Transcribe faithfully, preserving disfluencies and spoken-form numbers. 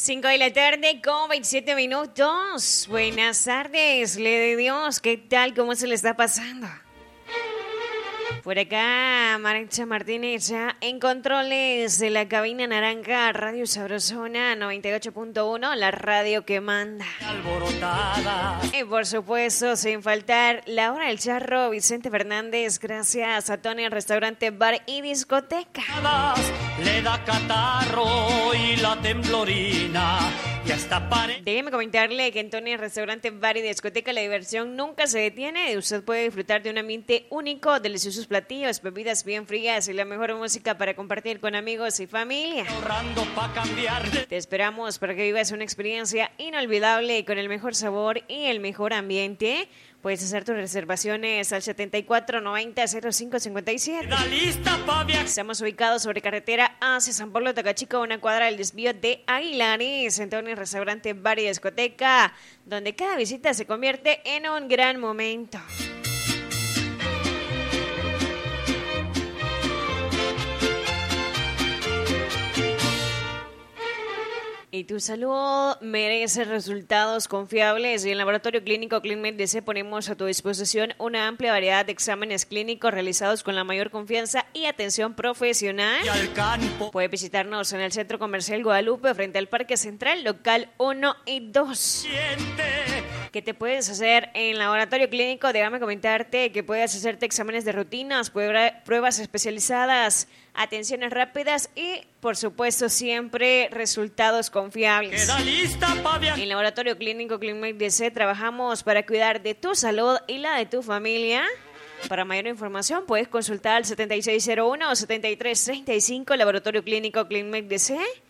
cinco de la tarde con veintisiete minutos. Buenas tardes, le de Dios. ¿Qué tal? ¿Cómo se le está pasando? Por acá, Maritza Martínez ya en controles de la cabina naranja, Radio Sabrosona noventa y ocho punto uno, la radio que manda. Alborotada. Y por supuesto, sin faltar, la hora del charro, Vicente Fernández, gracias a Tony, restaurante, bar y discoteca. Le da catarro y la temblorina. Y hasta pare... Déjeme comentarle que en Tony, restaurante, bar y discoteca, la diversión nunca se detiene. Usted puede disfrutar de un ambiente único, deliciosos platillos, bebidas bien frías y la mejor música para compartir con amigos y familia. Ahorrando pa' cambiar de... Te esperamos para que vivas una experiencia inolvidable con el mejor sabor y el mejor ambiente. Puedes hacer tus reservaciones al setenta y cuatro noventa cero cinco cincuenta y siete. Lista pa' viajar. Estamos ubicados sobre carretera hacia San Pablo Tacachica, una cuadra del desvío de Aguilares, en Tony, restaurante, bar y discoteca, donde cada visita se convierte en un gran momento. Y tu salud merece resultados confiables y en el Laboratorio Clínico ClinMed D C ponemos a tu disposición una amplia variedad de exámenes clínicos realizados con la mayor confianza y atención profesional. Y al campo. Puede visitarnos en el Centro Comercial Guadalupe frente al Parque Central, local uno y dos. Siente. ¿Qué te puedes hacer en el Laboratorio Clínico? Déjame comentarte que puedes hacerte exámenes de rutinas, pruebas especializadas, atenciones rápidas y, por supuesto, siempre resultados confiables. Queda lista pa' viajar. En el Laboratorio Clínico ClinMed D C trabajamos para cuidar de tu salud y la de tu familia. Para mayor información puedes consultar al setenta y seis cero uno o setenta y tres treinta y cinco, Laboratorio Clínico ClinMed D C.